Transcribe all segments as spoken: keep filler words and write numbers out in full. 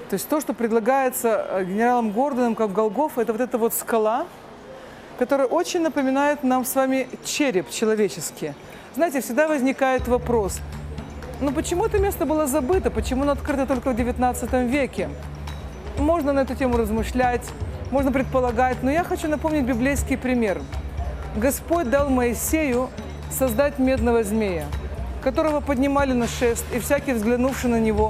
То есть то, что предлагается генералом Гордоном как Голгофа, это вот эта вот скала, которая очень напоминает нам с вами череп человеческий. Знаете, всегда возникает вопрос, ну почему это место было забыто, почему оно открыто только в девятнадцатом веке? Можно на эту тему размышлять, можно предполагать, но я хочу напомнить библейский пример. Господь дал Моисею создать медного змея, которого поднимали на шест, и всякий, взглянувший на него,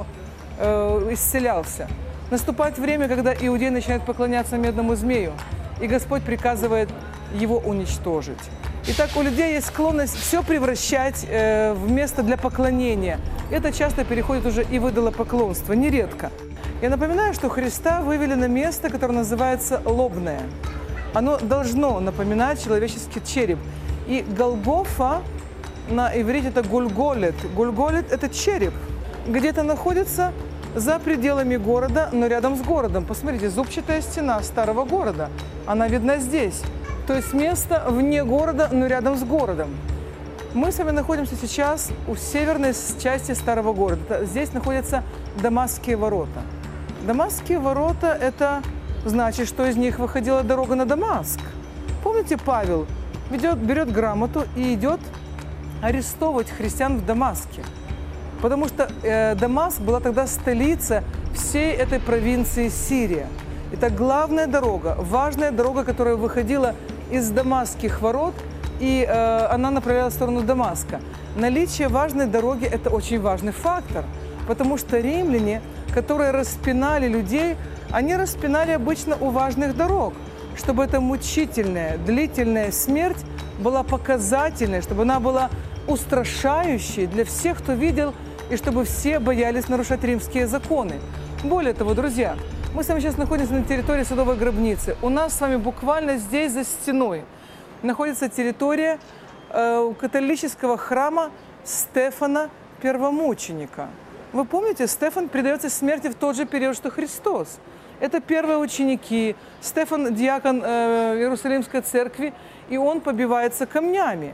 э, исцелялся. Наступает время, когда иудеи начинают поклоняться медному змею, и Господь приказывает его уничтожить. Итак, у людей есть склонность все превращать э, в место для поклонения. Это часто переходит уже и в идолопоклонство, нередко. Я напоминаю, что Христа вывели на место, которое называется лобное. Оно должно напоминать человеческий череп. И Голгофа на иврите это Гульголет. Гульголет – это череп. Где-то находится за пределами города, но рядом с городом. Посмотрите, зубчатая стена старого города. Она видна здесь. То есть место вне города, но рядом с городом. Мы с вами находимся сейчас у северной части старого города. Здесь находятся Дамасские ворота. Дамасские ворота – это значит, что из них выходила дорога на Дамаск. Помните, Павел ведет, берет грамоту и идет арестовывать христиан в Дамаске. Потому что э, Дамаск была тогда столица всей этой провинции Сирия. Это главная дорога, важная дорога, которая выходила из Дамасских ворот, и э, она направлялась в сторону Дамаска. Наличие важной дороги – это очень важный фактор, потому что римляне, которые распинали людей, они распинали обычно у важных дорог, чтобы эта мучительная, длительная смерть была показательной, чтобы она была устрашающей для всех, кто видел, и чтобы все боялись нарушать римские законы. Более того, друзья, мы с вами сейчас находимся на территории Садовой гробницы. У нас с вами буквально здесь, за стеной, находится территория э, католического храма Стефана Первомученика. Вы помните, Стефан предается смерти в тот же период, что Христос. Это первые ученики, Стефан – диакон э, Иерусалимской церкви, и он побивается камнями.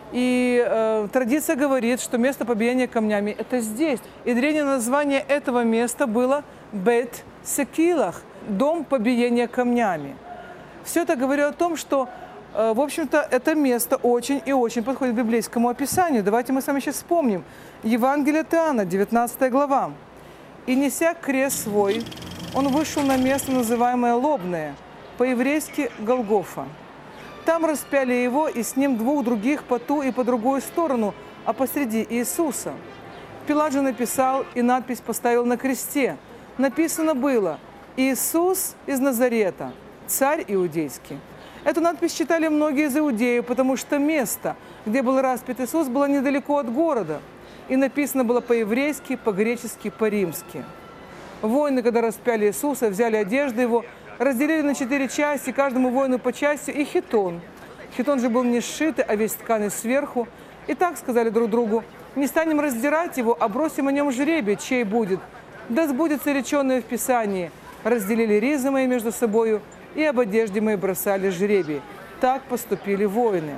И э, традиция говорит, что место побиения камнями – это здесь. И древнее название этого места было Бет-Секилах – дом побиения камнями. Все это говорит о том, что, э, в общем-то, это место очень и очень подходит к библейскому описанию. Давайте мы с вами сейчас вспомним. Евангелие от Иоанна, девятнадцатая глава. «И неся крест свой, он вышел на место, называемое Лобное, по-еврейски Голгофа. Там распяли его, и с ним двух других по ту и по другую сторону, а посреди Иисуса. Пилат же написал, и надпись поставил на кресте. Написано было: Иисус из Назарета, царь иудейский». Эту надпись читали многие из иудеев, потому что место, где был распят Иисус, было недалеко от города. И написано было по-еврейски, по-гречески, по-римски. Воины, когда распяли Иисуса, взяли одежды его, разделили на четыре части, каждому воину по части, и хитон. Хитон же был не сшитый, а весь тканый сверху. И так сказали друг другу: не станем раздирать его, а бросим о нем жребий, чей будет. Да сбудется реченное в Писании. Разделили ризы мои между собою, и об одежде моей бросали жребий. Так поступили воины.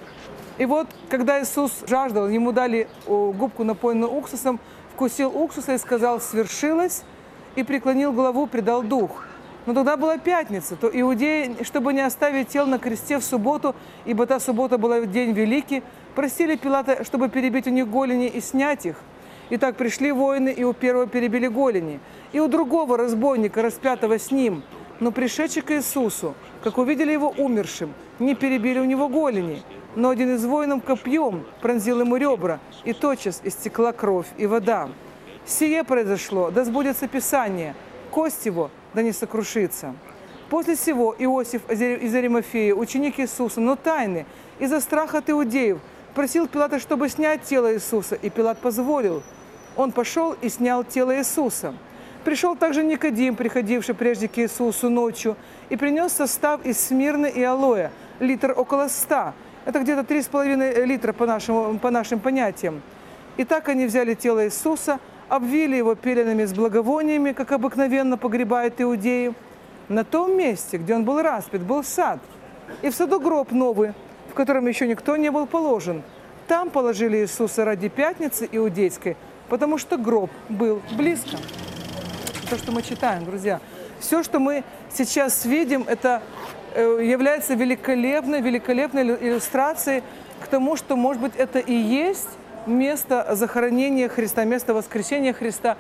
И вот, когда Иисус жаждал, ему дали губку, напоенную уксусом, вкусил уксуса и сказал: свершилось, и преклонил голову, предал дух. Но тогда была пятница, то иудеи, чтобы не оставить тел на кресте в субботу, ибо та суббота была день великий, просили Пилата, чтобы перебить у них голени и снять их. И так пришли воины, и у первого перебили голени, и у другого разбойника, распятого с ним. Но пришедший к Иисусу, как увидели его умершим, не перебили у него голени. Но один из воинов копьем пронзил ему ребра, и тотчас истекла кровь и вода. Сие произошло, да сбудется Писание, кость его да не сокрушится. После сего Иосиф из Аримафеи, ученик Иисуса, но тайный, из-за страха от иудеев, просил Пилата, чтобы снять тело Иисуса, и Пилат позволил. Он пошел и снял тело Иисуса. Пришел также Никодим, приходивший прежде к Иисусу ночью, и принес состав из смирны и алоэ, литр около ста. Это где-то три с половиной литра по, нашему, по нашим понятиям. И так они взяли тело Иисуса, обвили его пеленами с благовониями, как обыкновенно погребают иудеи. На том месте, где он был распят, был сад. И в саду гроб новый, в котором еще никто не был положен. Там положили Иисуса ради пятницы иудейской, потому что гроб был близко. то, что мы читаем, друзья. Все, что мы сейчас видим, это э, является великолепной, великолепной иллю- иллюстрацией к тому, что, может быть, это и есть место захоронения Христа, место воскресения Христа.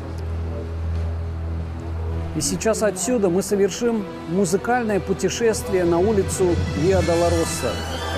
И сейчас отсюда мы совершим музыкальное путешествие на улицу Виа Долороса.